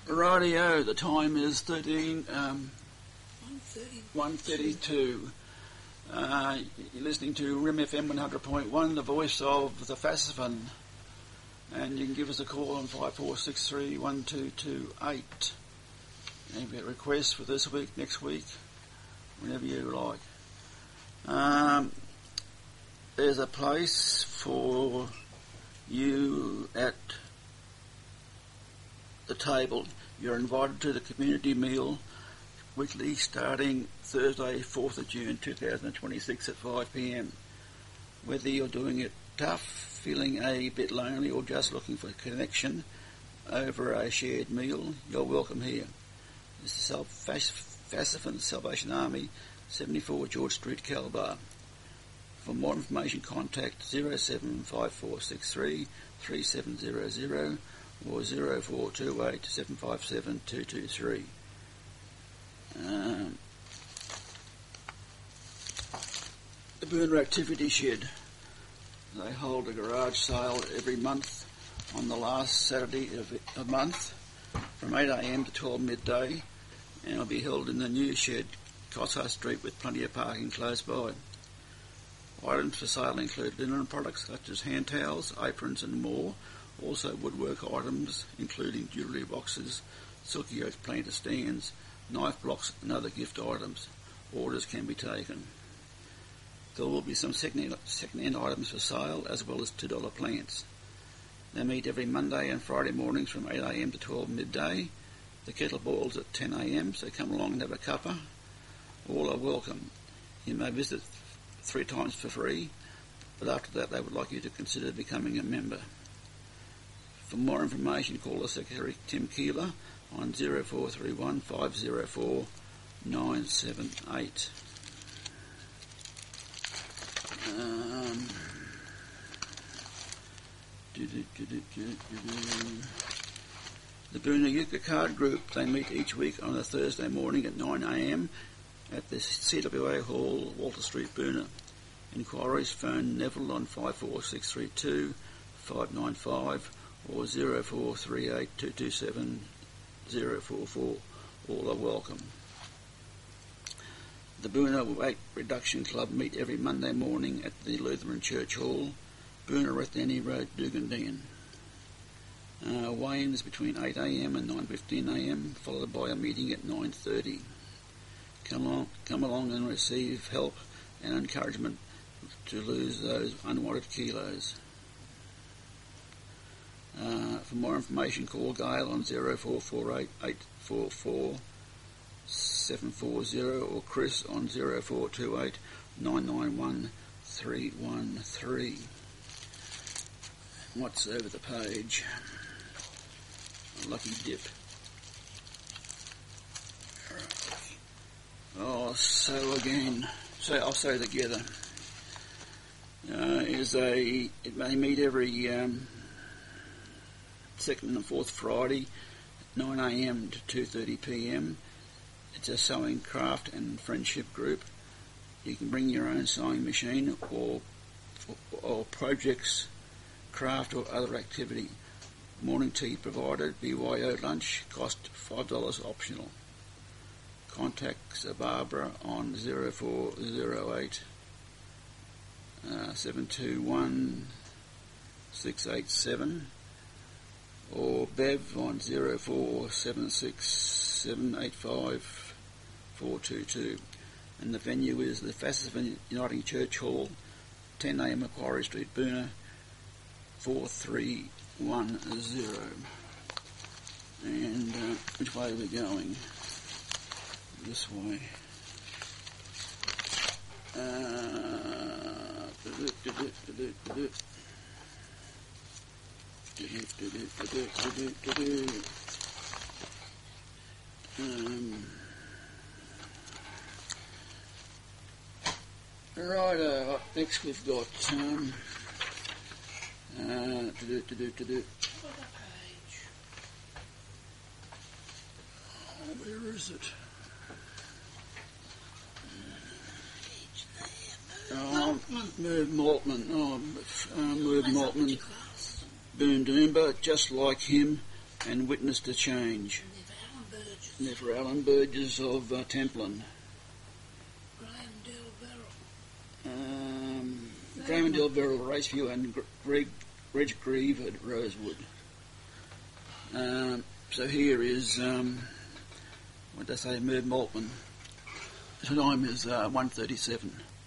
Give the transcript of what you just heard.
Rightio, the time is 1:32. You're listening to RIM FM 100.1, the voice of the Fassifan. And you can give us a call on 5463 1228. And you get requests for this week, next week, whenever you like. There's a place for you at the table. You're invited to the community meal weekly starting Thursday, 4th of June 2026 at 5 p.m. Whether you're doing it tough, feeling a bit lonely, or just looking for connection over a shared meal, you're welcome here. This is Fassifan Salvation Army, 74 George Street, Calbar. For more information, contact 075463 3700 or 0428 757 223. The Boonah Activity Shed. They hold a garage sale every month on the last Saturday of a month from 8 a.m. to 12 midday, and it'll be held in the new shed, Cossar Street, with plenty of parking close by. Items for sale include linen products such as hand towels, aprons and more, also woodwork items including jewellery boxes, silky oak planter stands, knife blocks and other gift items. Orders can be taken. There will be some second-hand items for sale as well as $2 plants. They meet every Monday and Friday mornings from 8 a.m. to 12 midday. The kettle boils at 10 a.m, so come along and have a cuppa. All are welcome. You may visit 3 times for free, but after that they would like you to consider becoming a member. For more information, call the Secretary Tim Keeler on 0431 504 978. The Boonah Yucca Card Group, they meet each week on a Thursday morning at 9 a.m. at the CWA Hall, Walter Street, Boonah. Inquiries, phone Neville on 54632 595 or 0438 227 044. All are welcome. The Boonah Weight Reduction Club meet every Monday morning at the Lutheran Church Hall, Boonah, Rathdeni Road, Dugandean. Weigh-in is between 8 a.m. and 9:15 a.m, followed by a meeting at 9:30. Come along and receive help and encouragement to lose those unwanted kilos. For more information, call Gail on 0448 844 740 or Chris on 0428 991 313. What's over the page? A lucky dip. Oh, so again, I'll say together. It may meet every second and fourth Friday, 9 a.m. to 2:30 p.m. It's a sewing, craft and friendship group. You can bring your own sewing machine or projects, craft or other activity. Morning tea provided, BYO lunch, cost $5 optional. Contact Barbara on 0408 721 687 or Bev on 0476 785 422. And the venue is the Fassifan Uniting Church Hall, 10 a.m. Macquarie Street, Boonah, 4310. And which way are we going? This way. Right, next we've got where is it? Merv Maltman. Merv Maltman. Boondoomba, just like him, and witnessed a change. Never Alan Burgess. Never Alan Burgess of Templin. Graham Delverell. Graham and Delverell, Raceview, and Reg Grieve at Rosewood. So here is, what did I say, Merv Maltman. The time is 1:37.